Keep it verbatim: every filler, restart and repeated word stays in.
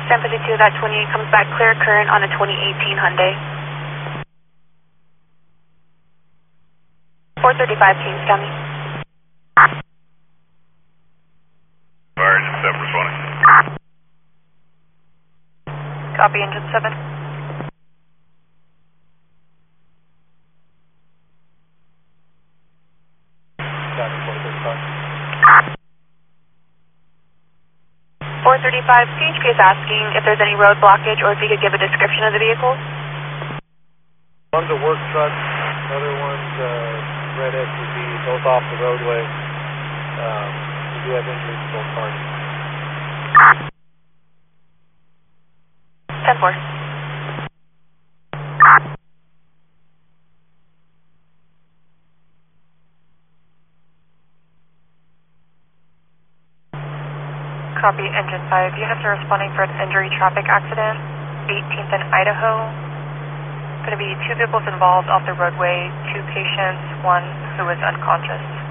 San fifty-two, that twenty-eight comes back clear current on a twenty eighteen Hyundai. four thirty-five, Kings County. Fire engine seven responding. Copy, engine seven. Copy, four thirty-five. four thirty-five, C H P is asking if there's any road blockage or if you could give a description of the vehicles. One's a work truck, other one's a red S U V, both off the roadway. Um, we do have injuries to both parties. ten four. Copy, engine five. Units are responding for an injury traffic accident, eighteenth and Idaho. Going to be two vehicles involved off the roadway, two patients, one who is unconscious.